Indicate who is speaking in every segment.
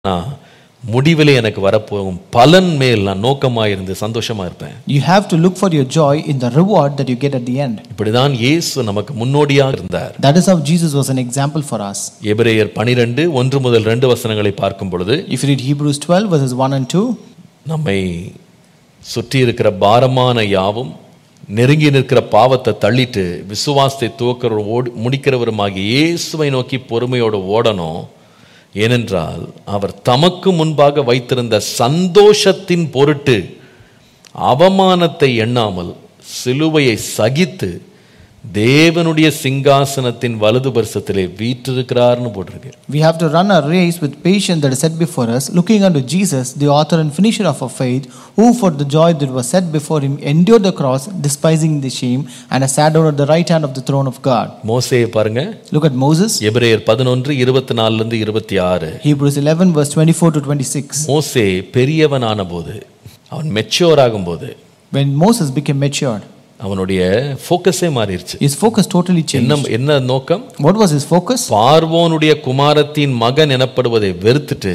Speaker 1: முடிவிலே எனக்கு வரப்போகும் பலன் மேல் நான் நோக்கமாயிருந்து சந்தோஷமா இருப்பேன்.
Speaker 2: You have to look for your joy in the reward that you get at the end.
Speaker 1: இப்படிதான் இயேசு நமக்கு முன்னோடியாக இருந்தார்.
Speaker 2: That is how Jesus was an example for us.
Speaker 1: எபிரேயர் 12 1 முதல் 2 வசனங்களை பார்க்கும் பொழுது,
Speaker 2: If you read Hebrews 12 verses 1 and 2,
Speaker 1: நம்மை சுற்றி இருக்கிற பாரமான யாவும் நெருங்கி நிற்கிற பாவத்தை தள்ளிட்டு விசுவாசத்தை துவக்கிறவர் முடிக்கிறவருமாகிய இயேசுவை நோக்கி பொறுமையோடு ஓடணும். ஏனென்றால் அவர் தமக்கு முன்பாக வைத்திருந்த சந்தோஷத்தின் பொருட்டு அவமானத்தை எண்ணாமல் சிலுவையை சகித்து தேவனுடைய சிங்காசனத்தின் வலது பரிசத்திலே வீற்றிருக்கிறார்னு போட்டிருக்கு.
Speaker 2: we have to run a race with patience that is set before us, looking unto Jesus, the author and finisher of our faith, who for the joy that was set before him endured the cross, despising the shame, and has sat down at the right hand of the throne of God.
Speaker 1: மோசேயை பாருங்க.
Speaker 2: Look at Moses.
Speaker 1: எபிரேயர் 11 24 லிருந்து 26.
Speaker 2: Hebrews 11 verse 24 to 26.
Speaker 1: மோசே பெரியவனான போது, அவன் mature ஆகும்போது,
Speaker 2: when Moses became matured,
Speaker 1: அவனுடைய ஃபோக்கஸே மாறிடுச்சு.
Speaker 2: his focus totally changed.
Speaker 1: என்ன நோக்கம்?
Speaker 2: What was his focus?
Speaker 1: பார்வோனுடைய குமாரத்தின் மகன் எனப்படுவதை வெறுத்துட்டு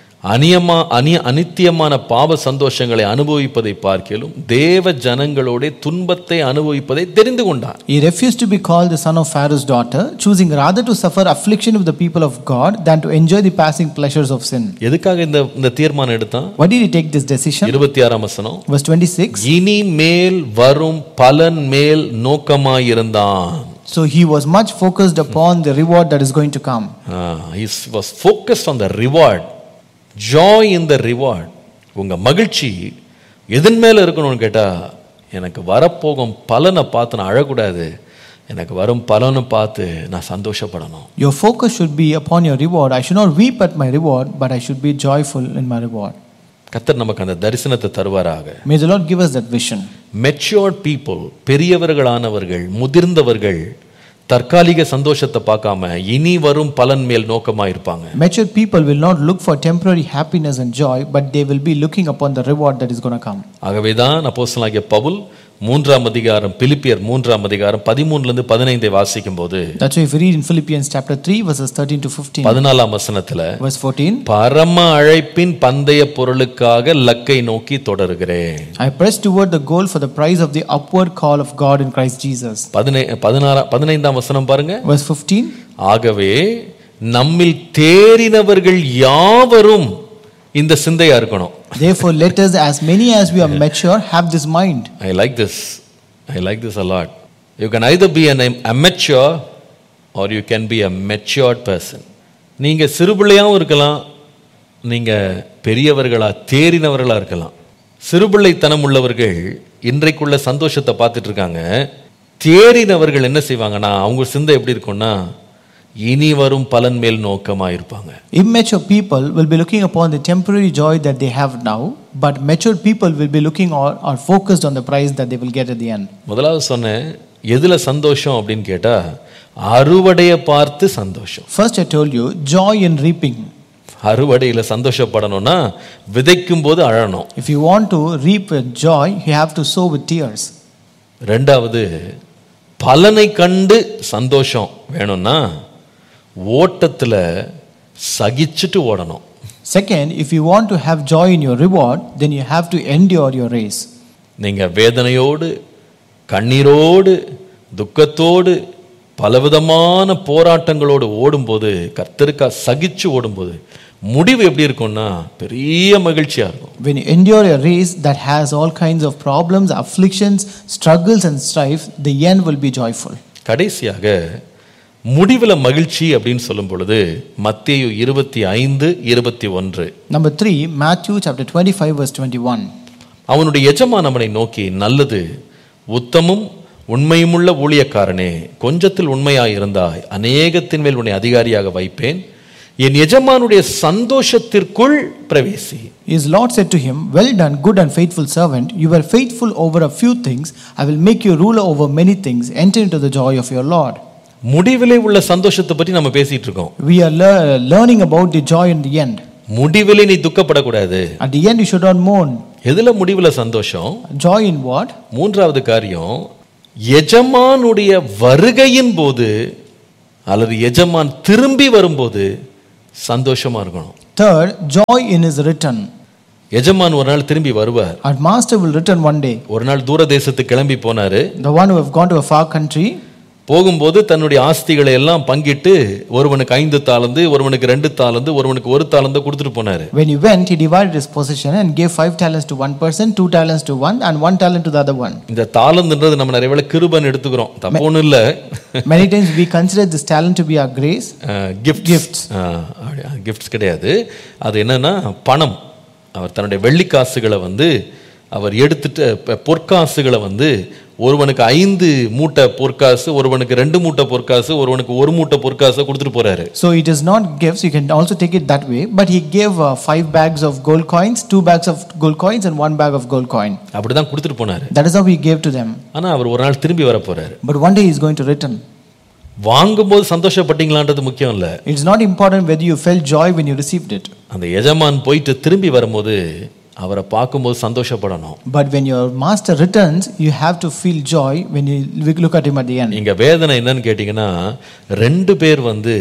Speaker 1: அனித்தியமான பாவ சந்தோஷங்களை அனுபவிப்பதை பார்க்கிலும் தேவ ஜனங்களோட துன்பத்தை அனுபவிப்பதை தெரிந்து கொண்டார்.
Speaker 2: He refused to be called the son of Pharaoh's daughter, choosing rather to suffer affliction with the people of God than to enjoy the passing pleasures of sin.
Speaker 1: எதுக்காக இந்த தீர்மானம் எடுத்தான்?
Speaker 2: Why did he take this decision?
Speaker 1: 26 வசனம்,
Speaker 2: verse 26.
Speaker 1: இனி மேல் வரும் பலன் மேல் நோக்கமாயிருந்தான்.
Speaker 2: So he was much focused upon the reward that is going to come.
Speaker 1: He was focused on the reward. Joy in the reward. உங்க மகிழ்ச்சி எதன் மேல இருக்கணும்னு கேட்டா, எனக்கு வரப்போகும் பலனை பார்த்து நான் அழக்கூடாது, எனக்கு வரும் பலனை பார்த்து நான் சந்தோஷப்படணும்.
Speaker 2: Your focus should be upon your reward. I should not weep at my reward, but I should be joyful in my reward.
Speaker 1: கர்த்தர் நமக்கு அந்த தரிசனத்தை தருவாராக.
Speaker 2: May the Lord give us that vision.
Speaker 1: Matured people, பெரியவர்களானவர்கள், முதிர்ந்தவர்கள் தற்காலிக சந்தோஷத்தை பார்க்காம இனி வரும் பலன் மேல் நோக்கமா இருப்பாங்க.
Speaker 2: Mature people will not look for temporary happiness and joy, but they will be looking upon the reward that is going to come.
Speaker 1: ஆகவேதான் அப்போஸ்தலனாகிய பவுல் 3ஆம் அதிகாரம், பிலிப்பியர் 3ஆம் அதிகாரம் 13 லிருந்து 15 வாசிக்கும் போது,
Speaker 2: That's why if you read in Philippians chapter 3 verses 13 to 15,
Speaker 1: 14ஆம் வசனத்துல,
Speaker 2: verse 14,
Speaker 1: பரம அழைப்பின் பந்தய பொருளுக்காக லக்கை நோக்கி தொடருகிறேன்.
Speaker 2: I press toward the goal for the prize of the upward call of God in Christ Jesus.
Speaker 1: 15ஆம் வசனம் பாருங்க.
Speaker 2: Verse 15,
Speaker 1: ஆகவே நம்மில் தேறினவர்கள் யாவரும் இந்த சிந்தையா இருக்கணும்.
Speaker 2: Therefore let us, as many as we are mature, have this mind.
Speaker 1: I like this a lot. You can either be an amateur or you can be a matured person. நீங்க சிறுபிள்ளையாவும் இருக்கலாம், நீங்க பெரியவர்களா தேறினவர்களா இருக்கலாம். சிறுபிள்ளைத்தனம் உள்ளவர்கள் இன்றைக்குள்ள சந்தோஷத்தை பார்த்துட்டு இருக்காங்க. தேறினவர்கள் என்ன செய்வாங்கன்னா, அவங்க சிந்தை எப்படி இருக்கும்னா, இனி வரும் பலன் மேல் நோக்கமா இருப்பாங்க.
Speaker 2: Immature people will be looking upon the temporary joy that they have now, but mature people will be looking or focused on the prize that they will get at the end.
Speaker 1: முதலாவது சொன்னேன், எதுல சந்தோஷம் அப்படின்னு கேட்டா, அறுவடையை பார்த்து சந்தோஷம்.
Speaker 2: First I told you, joy in reaping.
Speaker 1: அறுவடையில சந்தோஷப்படணும்னா விதைக்கும் போது அழணும்.
Speaker 2: If you want to reap with joy, you have to sow with tears.
Speaker 1: ரெண்டாவது, பலனை கண்டு சந்தோஷம் வேணும்னா ஓட்டத்துல சகிச்சுட்டு ஓடணும்.
Speaker 2: Second, if you want to have joy in your reward, then you have to endure your race.
Speaker 1: நீங்க வேதனையோடு, கண்ணீரோடு, துக்கத்தோடு, பலவிதமான போராட்டங்களோடு ஓடும்போது, கர்த்தருக்கா சகிச்சு ஓடும்போது முடிவு எப்படி இருக்கும்னா பெரிய மகிழ்ச்சியா இருக்கும்.
Speaker 2: When you endure a race that has all kinds of problems, afflictions, struggles and strife, the end will be joyful.
Speaker 1: கடைசியாக முடிவுல மகிழ்ச்சி அப்படின்னு சொல்லும் பொழுது மத்தேயு 25:21.
Speaker 2: Number 3, Matthew chapter 25 verse 21.
Speaker 1: அவனுடைய எஜமான் அவனை நோக்கி, நல்லது, உத்தமும் உண்மையுமுள்ள ஊழியக்காரனே, கொஞ்சத்தில் உண்மையாயிருந்தாய், அநேகத்தின் மேல் உன்னை அதிகாரியாக வைப்பேன், என் எஜமானுடைய சந்தோஷத்திற்குள் பிரவேசி.
Speaker 2: His Lord said to him, well done, good and faithful servant, you were faithful over a few things, I will make you ruler over many things, enter into the joy of your Lord.
Speaker 1: முடிவிலே உள்ள சந்தோஷத்தை பற்றி நம்ம பேசிட்டு இருக்கோம்.
Speaker 2: We are learning about the joy in the end.
Speaker 1: முடிவிலே நீ துக்கப்படக்கூடாது.
Speaker 2: At the end you should not mourn.
Speaker 1: எதுல முடிவுல சந்தோஷம்?
Speaker 2: Joy in what?
Speaker 1: மூன்றாவது காரியம், எஜமானுடைய வருகையின் போது அல்லது எஜமான் திரும்பி வரும்போது சந்தோஷமா இருக்கணும்.
Speaker 2: Third, joy in his return.
Speaker 1: எஜமான் ஒரு நாள் திரும்பி வருவார்.
Speaker 2: Our master will return one day.
Speaker 1: ஒரு நாள் தூர தேசத்துக்கு கிளம்பி போனாரு.
Speaker 2: The one who have gone to a far country.
Speaker 1: போகும்போது தன்னுடைய ஆஸ்திகளை எல்லாம் பங்கிட்டு ஒருவனுக்கு 5 தாலந்து, ஒருவனுக்கு 2 தாலந்து, ஒருவனுக்கு 1 தாலந்து கொடுத்துட்டு போனாரு.
Speaker 2: When he went, he divided his possession and gave 5 talents to one person, 2 talents to one, and 1 talent to the other one.
Speaker 1: இந்த தாலந்துன்றது நம்ம நிறைய வேளை கிருபைன்னு எடுத்துக்கிறோம். தப்பொன்னும் இல்ல.
Speaker 2: Many times we consider this talent to be our grace.
Speaker 1: Gifts கிடையாது. அது என்னன்னா பணம். அவர் தன்னுடைய வெள்ளிக்காசுகளை அவர் எடுத்துட்டு பொற்காசுகளை ஒருவனுக்கு 5 மூட்டை பொற்காசு, ஒருவனுக்கு 2 மூட்டை பொற்காசு, ஒருவனுக்கு 1 மூட்டை பொற்காசு கொடுத்துட்டு போறாரு.
Speaker 2: So it is not gifts, you can also take it that way, but he gave 5 bags of gold coins, 2 bags of gold coins and 1 bag of gold coin.
Speaker 1: அப்படிதான் கொடுத்துட்டு போனாரு.
Speaker 2: That is how he gave to them.
Speaker 1: ஆனா அவர் ஒரு நாள் திரும்பி வர போறாரு.
Speaker 2: But one day he is going to return.
Speaker 1: வாங்கும்போது சந்தோஷப்பட்டீங்களான்றது முக்கியம் இல்ல.
Speaker 2: It is not important whether you felt joy when you received it.
Speaker 1: அந்த எஜமான் போயிட்டு திரும்பி வரும்போது அவரை பார்க்கும்போது சந்தோஷப்படணும்.
Speaker 2: But when your master returns, you have to feel joy when you look at him at the end.
Speaker 1: இங்க வேதனை என்னன்னு கேட்டீங்கன்னா, 2 பேர்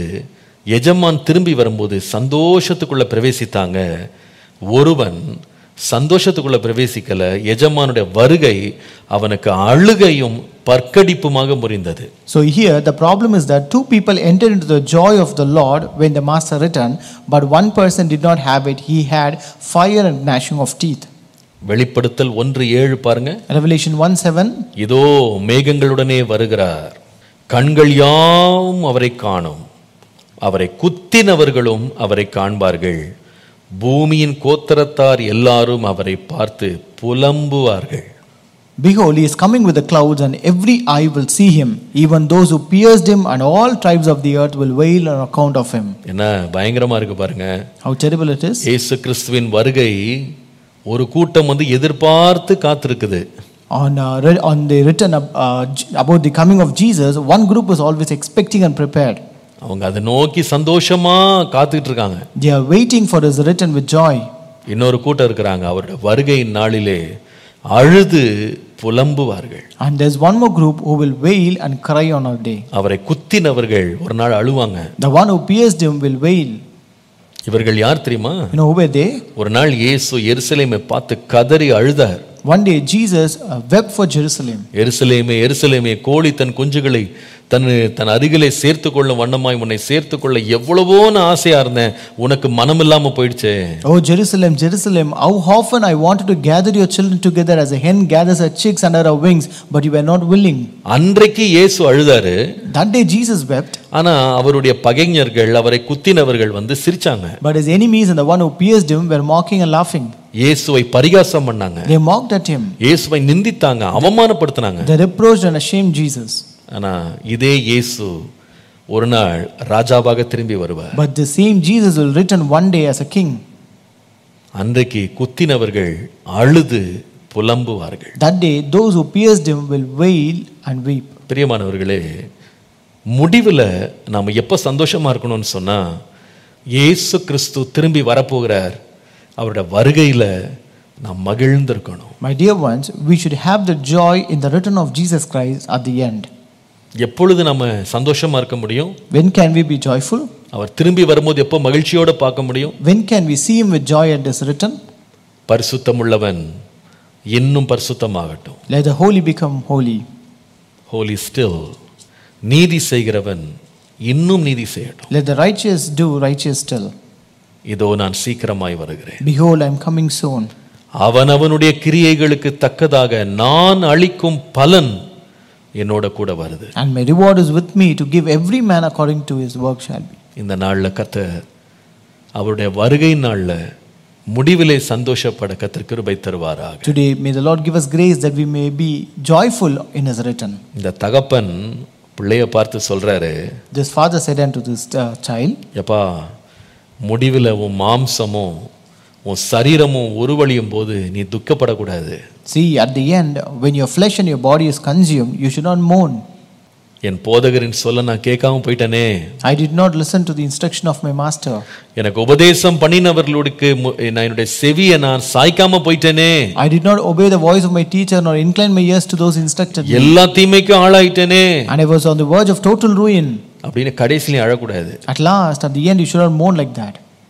Speaker 1: எஜமான் திரும்பி வரும்போது சந்தோஷத்துக்குள்ள பிரவேசித்தாங்க. ஒருவன் சந்தோஷத்துக்குள்ள பிரவேசிக்கல. எஜமானுடைய வருகை அவனுக்கு அழுகையும் பற்கடிப்புமாக முறிந்தது.
Speaker 2: So here the problem is that 2 people entered into the joy of the Lord when the master returned, but one person did not have it. He had fire and gnashing of teeth.
Speaker 1: வெளிப்படுத்தல் 1:7 பாருங்க.
Speaker 2: Revelation 1:7.
Speaker 1: இதோ மேகங்களுடனே வருகிறார், கண்கள் யாவும் அவரை காணும், அவரை குத்தினவர்களும் அவரை காண்பார்கள், பூமியின் கோத்திரத்தார் எல்லாரும் அவரை பார்த்து புலம்புவார்கள்.
Speaker 2: Behold, he is coming with the clouds, and every eye will see him, even those who pierced him, and all tribes of the earth will wail on account of him.
Speaker 1: என்ன பயங்கரமா இருக்கு பாருங்க.
Speaker 2: How terrible it is.
Speaker 1: இயேசு கிறிஸ்துவின் வருகை ஒரு கூட்டம் எதிர்பார்த்து காத்திருக்குது.
Speaker 2: On the return about the coming of Jesus, one group was always expecting and prepared.
Speaker 1: அவங்க அதை நோக்கி சந்தோஷமா காத்துக்கிட்டு இருக்காங்க.
Speaker 2: They are waiting for his return with joy.
Speaker 1: இன்னொரு கூட்டம் இருக்கிறாங்க, அவருடைய வருகையின் நாளிலே அழுது புலம்புவார்கள்.
Speaker 2: And there's one more group who will wail and cry on our day.
Speaker 1: அவரை குத்தினவர்கள் ஒரு நாள் அழுவாங்க.
Speaker 2: The one who pierced him will wail.
Speaker 1: இவர்கள் யார் தெரியுமா?
Speaker 2: You know who were they?
Speaker 1: ஒரு நாள் இயேசு எருசலேமை பார்த்து கதறி அழுதார்.
Speaker 2: One day Jesus wept for Jerusalem.
Speaker 1: எருசலேமே எருசலேமே, கோழி தன் குஞ்சுகளை தன் அருகிலே சேர்த்து கொள்ளும் வண்ணமாய் உன்னை சேர்த்து கொள்ள எவ்வளவோ நான் ஆசையா இருந்தேன், உனக்கு மனம் இல்லாம போயிடுச்சே.
Speaker 2: Oh Jerusalem, Jerusalem, how often I wanted to gather your children together as a hen gathers her chicks under her wings, but you were not willing.
Speaker 1: அன்றைக்கு இயேசு அழுதாரு.
Speaker 2: That day Jesus wept.
Speaker 1: ஆனா அவருடைய பகைஞர்கள், அவரை குத்தினவர்கள் சிரிச்சாங்க.
Speaker 2: But his enemies and the one who pierced him were mocking and laughing.
Speaker 1: இயேசுவை பரிகாசம் பண்ணாங்க.
Speaker 2: They mocked at him.
Speaker 1: இயேசுவை நிந்தித்தாங்க, அவமானப்படுத்தினாங்க.
Speaker 2: They reproached and ashamed Jesus.
Speaker 1: ஆனா இதே இயேசு ஒரு நாள் ராஜாவாக திரும்பி வருவார்.
Speaker 2: But the same Jesus will return one day as a king.
Speaker 1: அன்றைக்கு குத்தினவர்கள் அழுது புலம்புவார்கள்.
Speaker 2: That day those who pierced him will wail and weep.
Speaker 1: பிரியமானவர்களே, முடிவுல நாம எப்ப சந்தோஷமா இருக்கணும்னு சொன்னா, இயேசு கிறிஸ்து திரும்பி வரப்போகிறார், அவருடைய வருகையில நாம் மகிழ்ந்திருக்கணும்.
Speaker 2: My dear ones, we should have the joy in the return of Jesus Christ at the end.
Speaker 1: எப்பொழுது நம்ம சந்தோஷமா இருக்க முடியும்?
Speaker 2: When can we be joyful?
Speaker 1: அவர் திரும்பி வரும்போது எப்போ மகிழ்ச்சியோட பார்க்க முடியும்?
Speaker 2: When can we see him with joy at his return?
Speaker 1: பரிசுத்தமுள்ளவன் இன்னும் பரிசுத்தமாகட்டும்.
Speaker 2: Let the holy become holy.
Speaker 1: Holy still. நீதி செய்கிறவன் இன்னும் நீதி செய்யட்டும்.
Speaker 2: Let the righteous do righteous still.
Speaker 1: இதோ நான் சீக்கிரமாய் வருகிறேன்.
Speaker 2: Behold, I am coming soon.
Speaker 1: அவனவனுடைய கிரியைகளுக்கு தக்கதாக நான் அளிக்கும் பலன் என்னோட கூட வருது.
Speaker 2: And my reward is with me to give every man according to his work shall be.
Speaker 1: இந்த நாள்ல கர்த்தர் அவருடைய வருகை நாள்ல முடிவிலே சந்தோஷப்பட கர்த்தர் கிருபை தருவாராக.
Speaker 2: Today may the Lord give us grace that we may be joyful in his return.
Speaker 1: இந்த தகப்பன் பிள்ளைய பார்த்து சொல்றாரு,
Speaker 2: This father said unto this child,
Speaker 1: எப்பா, முடிவில உன் மாம்சமும் உன் சரீரமும் உருவழியும் போது நீ துக்கப்படக்கூடாது.
Speaker 2: See, at the end, when your flesh and your body is consumed, you should not mourn.
Speaker 1: என் போதகரின் சொல்ல நான் கேட்காம போயிட்டனே.
Speaker 2: I did not listen to the instruction of my master.
Speaker 1: எனக்கு உபதேசம் பண்ணினவர்களுக்கு நான் என்னுடைய செவியை நான் சாய்க்காம போயிட்டனே.
Speaker 2: I did not obey the voice of my teacher nor incline my ears to those instructed me.
Speaker 1: எல்லா தீமைக்கும் ஆளாயிட்டனே.
Speaker 2: And I was on the verge of total ruin.
Speaker 1: அப்படின்னு கடைசியில அழக்கூடாது.
Speaker 2: At last, at the end, you should not mourn like that.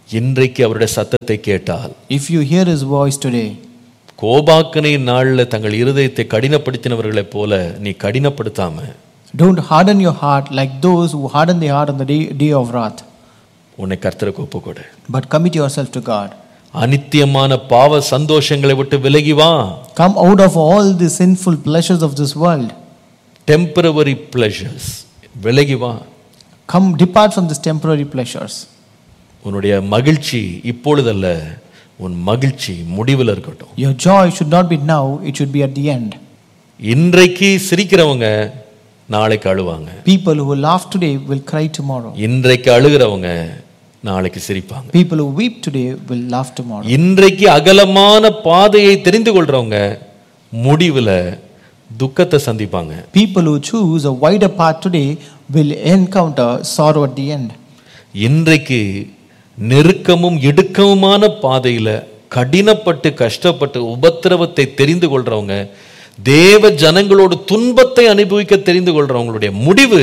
Speaker 1: இன்றைக்கு அவருடைய சத்தத்தை கேட்டால்,
Speaker 2: If you hear his voice today,
Speaker 1: கோபாக்கனை நாளில் தங்கள் இருதயத்தை கடினப்படுத்தினவர்களைப் போல நீ கடினப்படுத்தாம,
Speaker 2: don't harden your heart like those who harden their heart on the day of wrath,
Speaker 1: உன்னை கர்த்தருக்கு ஒப்புக்கொடு.
Speaker 2: but commit yourself to God.
Speaker 1: அனித்தியமான பாவ சந்தோஷங்களை விட்டு விலகி வா.
Speaker 2: Come out of all the sinful pleasures of this world.
Speaker 1: Temporary pleasures விலகி வா.
Speaker 2: Come, depart from these temporary pleasures.
Speaker 1: உன்னுடைய மகிழ்ச்சி இப்பொழுதல்ல, உன் மகிழ்ச்சி முடிவில் இருக்கட்டும்.
Speaker 2: Your joy should not be now, it should be at the end.
Speaker 1: இன்றைக்கு சிரிக்கிறவங்க நாளைக்கு அழுவாங்க.
Speaker 2: People who laugh today will cry tomorrow.
Speaker 1: இன்றைக்கு அழுகிறவங்க நாளைக்கு சிரிப்பாங்க.
Speaker 2: People who weep today will laugh tomorrow.
Speaker 1: இன்றைக்கு அகலமான பாதையை தெரிந்து கொள்றவங்க முடிவில் துக்கத்தை சந்திப்பாங்க.
Speaker 2: People who choose a wider path today will encounter sorrow at the end.
Speaker 1: இன்றைக்கு நெருக்கமும் இடுக்கமுமான பாதையில கடினப்பட்டு கஷ்டப்பட்டு உபத்திரவத்தை தெரிந்து கொள்றவங்க, தேவ ஜனங்களோடு துன்பத்தை அனுபவிக்க தெரிந்து கொள்றவங்களுடைய முடிவு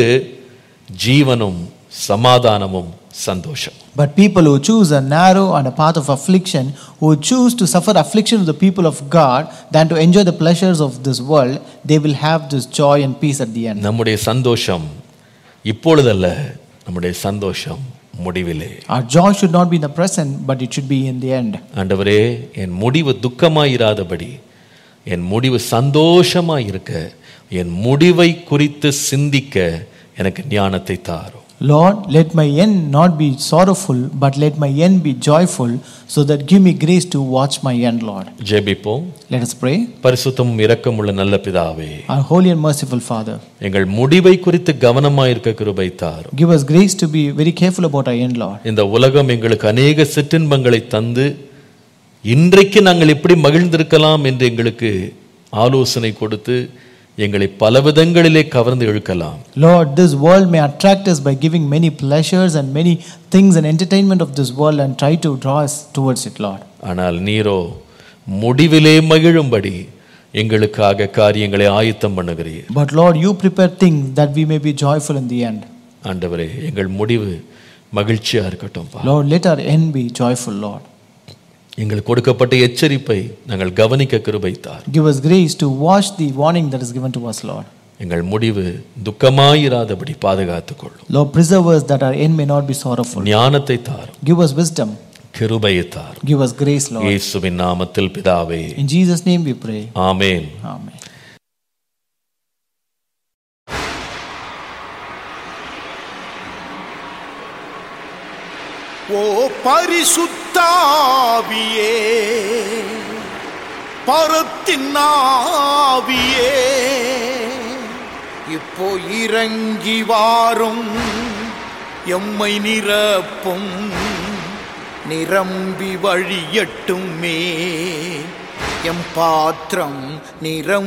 Speaker 1: ஜீவனும் சமாதானமும் சந்தோஷம்.
Speaker 2: But people who choose a narrow and a path of affliction, who choose to suffer affliction of the people of God than to enjoy the pleasures of this world, they will have this joy and peace at the end.
Speaker 1: நம்முடைய சந்தோஷம் இப்பொழுதல்ல, நம்முடைய சந்தோஷம் முடிவிலே.
Speaker 2: Our joy should not be in the present, but it should be in the end.
Speaker 1: ஆண்டவரே, என் முடிவு துக்கமாயிராதபடி என் முடிவு சந்தோஷமாய் இருக்க, என் முடிவை குறித்து சிந்திக்க எனக்கு ஞானத்தை தாரும்.
Speaker 2: Lord, let my end not be sorrowful, but let my end be joyful, so that give me grace to watch my end, Lord.
Speaker 1: ஜெபிப்போம்.
Speaker 2: Let us pray.
Speaker 1: பரிசுத்தமும் இரக்கமுள்ள நல்ல பிதாவே,
Speaker 2: Our holy and merciful Father,
Speaker 1: எங்கள் முடிவை குறித்து கவனமாய் இருக்க கிருபை தாரும்.
Speaker 2: give us grace to be very careful about our end, Lord.
Speaker 1: இந்த உலகம் எங்களுக்கு அநேக சிற்றின்பங்களை தந்து இன்றைக்கு நாங்கள் எப்படி மகிழ்ந்திருக்கலாம் என்று எங்களுக்கு ஆலோசனை கொடுத்து எங்களை பலவிதங்களிலே கவர்ந்து இழுக்கலாம்.
Speaker 2: Lord, this world may attract us by giving many pleasures and many things and entertainment of this world and try to draw us towards it, Lord.
Speaker 1: ஆனால் நீரோ முடிவிலே மகிழும்படி எங்களுக்காக காரியங்களை ஆயத்தம் பண்ணுகிறீர்.
Speaker 2: But Lord, you prepare things that we may be joyful in the end.
Speaker 1: ஆண்டவரே, எங்கள் முடிவு மகிழ்ச்சியா இருக்கட்டும்.
Speaker 2: Lord, let our end be joyful, Lord.
Speaker 1: எங்களுக்கு கொடுக்கப்பட்ட எச்சரிப்பை நாங்கள் கவனிக்க கிருபை தார்.
Speaker 2: Give us grace to watch the warning that is given to us, Lord.
Speaker 1: எங்கள் முடிவு துக்கமாயிராதபடி பாதுகாத்துக் கொள்ளும்.
Speaker 2: Lord, preserve us that our end may not be sorrowful.
Speaker 1: ஞானத்தை தாரும்.
Speaker 2: Give us wisdom.
Speaker 1: கிருபையை தாரும்.
Speaker 2: Give us grace, Lord.
Speaker 1: இயேசுவின் நாமத்தில் பிதாவே.
Speaker 2: In Jesus' name we pray.
Speaker 1: Amen.
Speaker 2: Amen.
Speaker 3: ஓ பரிசுத்தாவியே, பரத்தின் ஆவியே, இப்போ இறங்கி வாரும், எம்மை நிரப்பும், நிரம்பி வழியட்டுமே, எம் பாத்திரம் நிரம்பி